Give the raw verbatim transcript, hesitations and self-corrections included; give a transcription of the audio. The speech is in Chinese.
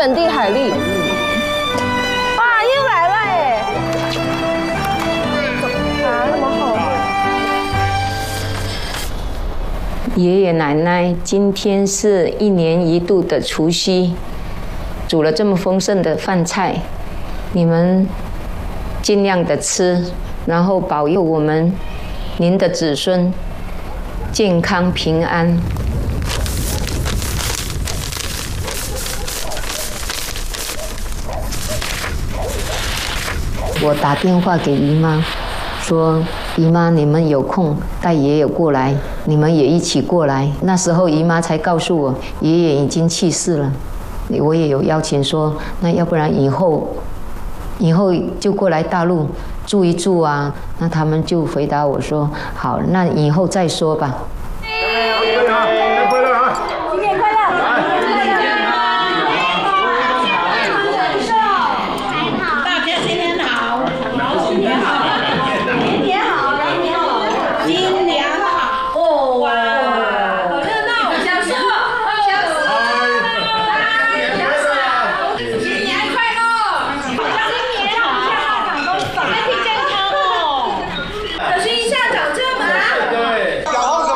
本地海蛎。哇，又来了哎！啊，那么好。 爷爷奶奶，今天是一年一度的除夕，煮了这么丰盛的饭菜，你们尽量的吃，然后保佑我们您的子孙健康平安。我打电话给姨妈，说姨妈，你们有空带爷爷过来，你们也一起过来。那时候姨妈才告诉我，爷爷已经去世了。我也有邀请说，那要不然以后，以后就过来大陆住一住啊。那他们就回答我说，好，那以后再说吧。